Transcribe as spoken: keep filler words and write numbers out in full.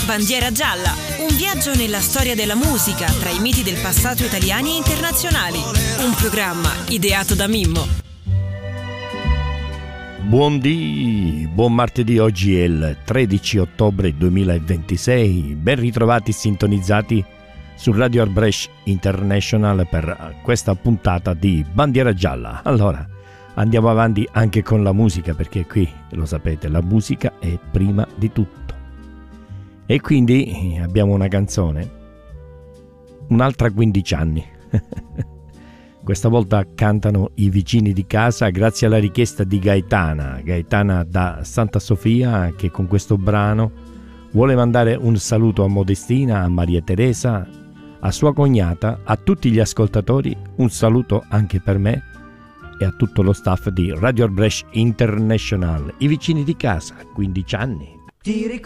Bandiera gialla, un viaggio nella storia della musica tra i miti del passato italiani e internazionali. Un programma ideato da Mimmo. Buondì, buon martedì, oggi è il tredici ottobre duemilaventisei. Ben ritrovati sintonizzati su Radio Arbrecht International per questa puntata di Bandiera gialla. Allora, andiamo avanti anche con la musica, perché qui, lo sapete, la musica è prima di tutto. E quindi abbiamo una canzone, un'altra quindici anni. Questa volta cantano i vicini di casa grazie alla richiesta di Gaetana, Gaetana da Santa Sofia, che con questo brano vuole mandare un saluto a Modestina, a Maria Teresa, a sua cognata, a tutti gli ascoltatori, un saluto anche per me e a tutto lo staff di Radio Arbrecht International, i vicini di casa, quindici anni. Ti ricordi